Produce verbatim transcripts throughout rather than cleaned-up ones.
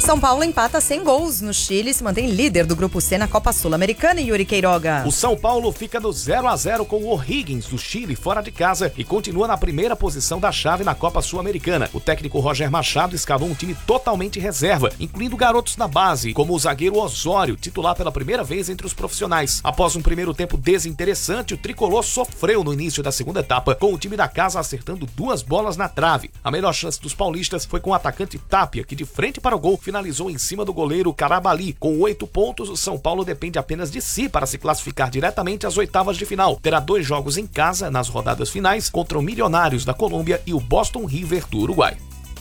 São Paulo empata sem gols no Chile e se mantém líder do Grupo C na Copa Sul-Americana. Yuri Queiroga. O São Paulo fica no zero a zero com o O'Higgins do Chile fora de casa e continua na primeira posição da chave na Copa Sul-Americana. O técnico Roger Machado escalou um time totalmente reserva, incluindo garotos na base, como o zagueiro Osório, titular pela primeira vez entre os profissionais. Após um primeiro tempo desinteressante, o tricolor sofreu no início da segunda etapa, com o time da casa acertando duas bolas na trave. A melhor chance dos paulistas foi com o atacante Tapia, que de frente para o gol finalizou em cima do goleiro Carabali. Com oito pontos, o São Paulo depende apenas de si para se classificar diretamente às oitavas de final. Terá dois jogos em casa nas rodadas finais contra o Milionários da Colômbia e o Boston River do Uruguai.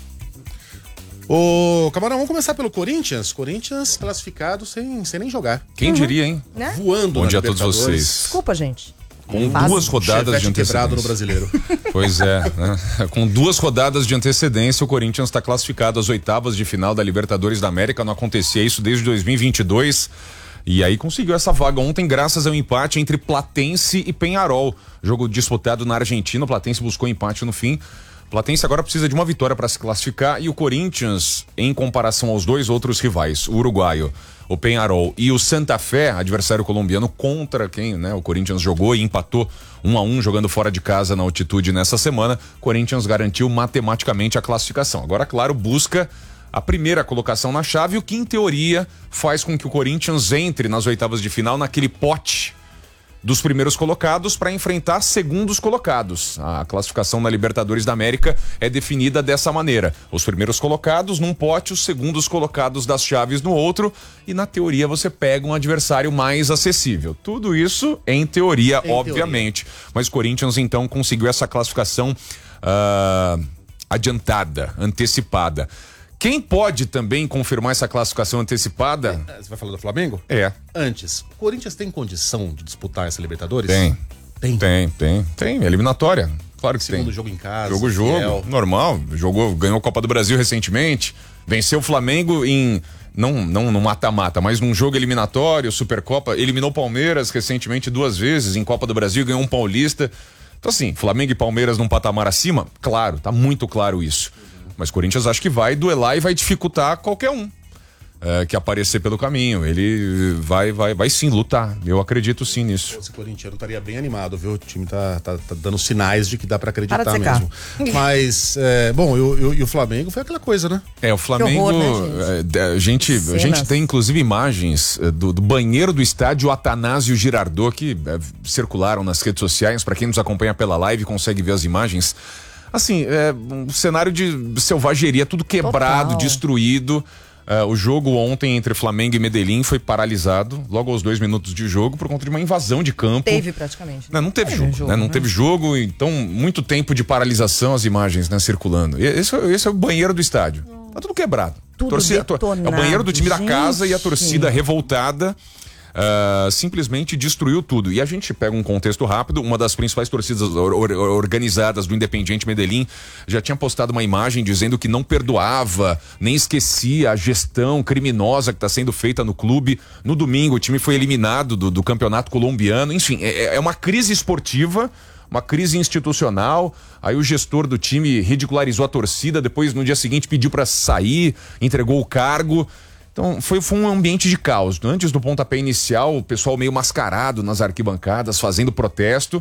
Ô, Camarão, vamos começar pelo Corinthians. Corinthians classificado sem, sem nem jogar. Quem uhum. diria, hein? Né? Voando. Bom dia a todos vocês. Desculpa, gente. Com Faz. duas rodadas de antecedência. Quebrado no Brasileiro. Pois é, né? Com duas rodadas de antecedência, o Corinthians está classificado às oitavas de final da Libertadores da América. Não acontecia isso desde dois mil e vinte e dois. E aí conseguiu essa vaga ontem graças ao empate entre Platense e Peñarol. Jogo disputado na Argentina, o Platense buscou empate no fim. Platense agora precisa de uma vitória para se classificar e o Corinthians, em comparação aos dois outros rivais, o uruguaio, o Peñarol e o Santa Fé, adversário colombiano, contra quem, né, o Corinthians jogou e empatou um a um jogando fora de casa na altitude nessa semana, o Corinthians garantiu matematicamente a classificação. Agora, claro, busca a primeira colocação na chave, o que em teoria faz com que o Corinthians entre nas oitavas de final naquele pote dos primeiros colocados para enfrentar segundos colocados. A classificação na Libertadores da América é definida dessa maneira. Os primeiros colocados num pote, os segundos colocados das chaves no outro e na teoria você pega um adversário mais acessível. Tudo isso em teoria, em obviamente. Teoria. Mas o Corinthians então conseguiu essa classificação uh, adiantada, antecipada. Quem pode também confirmar essa classificação antecipada? Você vai falar do Flamengo? É. Antes, o Corinthians tem condição de disputar essa Libertadores? Tem. Tem? Tem, tem. Tem, eliminatória. Claro que Segundo tem. Segundo jogo em casa. Jogo, jogo. Fiel. Normal. Jogou, ganhou a Copa do Brasil recentemente. Venceu o Flamengo em... Não, não no mata-mata, mas num jogo eliminatório, Supercopa. Eliminou o Palmeiras recentemente duas vezes em Copa do Brasil, ganhou um paulista. Então assim, Flamengo e Palmeiras num patamar acima? Claro, tá muito claro isso. Mas o Corinthians acho que vai duelar e vai dificultar qualquer um é, que aparecer pelo caminho. Ele vai, vai, vai sim lutar. Eu acredito sim nisso. Esse corintiano estaria bem animado, viu? O time tá, tá, tá dando sinais de que dá pra acreditar para mesmo. Mas, é, bom, e o Flamengo foi aquela coisa, né? É, o Flamengo. Horror, né, gente? É, a, gente, a gente tem inclusive imagens do, do banheiro do estádio Atanásio Girardot que é, circularam nas redes sociais. Pra quem nos acompanha pela live consegue ver as imagens. Assim, é um cenário de selvageria, tudo quebrado, total. Destruído. Uh, o jogo ontem entre Flamengo e Medellín foi paralisado logo aos dois minutos de jogo por conta de uma invasão de campo. Teve praticamente. Não, não teve, teve jogo, jogo, né? Não né? teve jogo, então muito tempo de paralisação, as imagens, né, circulando. E esse, esse é o banheiro do estádio. Hum. Tá tudo quebrado. Tudo torcida, detonado. É o banheiro do time Gente. da casa e a torcida revoltada. Uh, simplesmente destruiu tudo. E a gente pega um contexto rápido. Uma das principais torcidas or, or, organizadas do Independiente Medellín já tinha postado uma imagem dizendo que não perdoava, nem esquecia a gestão criminosa que está sendo feita no clube. No domingo o time foi eliminado do, do campeonato colombiano. Enfim, é, é uma crise esportiva, uma crise institucional. Aí o gestor do time ridicularizou a torcida, depois no dia seguinte pediu para sair, entregou o cargo. Então foi, foi um ambiente de caos. Antes do pontapé inicial, o pessoal meio mascarado nas arquibancadas, fazendo protesto.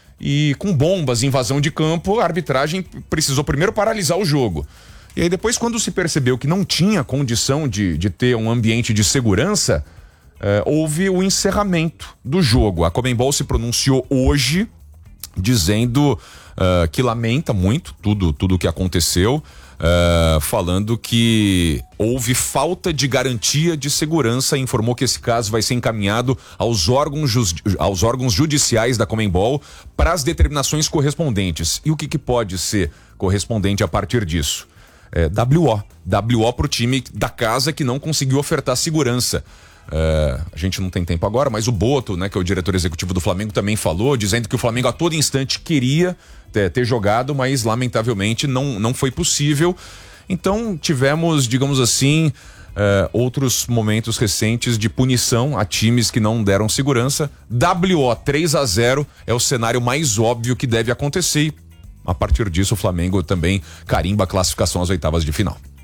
E com bombas, invasão de campo, a arbitragem precisou primeiro paralisar o jogo. E aí depois, quando se percebeu que não tinha condição de, de ter um ambiente de segurança, eh, houve o encerramento do jogo. A Conmebol se pronunciou hoje, dizendo uh, que lamenta muito tudo tudo o que aconteceu. Uh, falando que houve falta de garantia de segurança e informou que esse caso vai ser encaminhado aos órgãos, ju- aos órgãos judiciais da Conmebol para as determinações correspondentes. E o que, que pode ser correspondente a partir disso? É, W O. W O para o time da casa que não conseguiu ofertar segurança. Uh, a gente não tem tempo agora, mas o Boto, né, que é o diretor executivo do Flamengo, também falou, dizendo que o Flamengo a todo instante queria ter, ter jogado, mas lamentavelmente não, não foi possível. Então tivemos, digamos assim, uh, outros momentos recentes de punição a times que não deram segurança. W O três a zero é o cenário mais óbvio que deve acontecer e a partir disso o Flamengo também carimba a classificação às oitavas de final.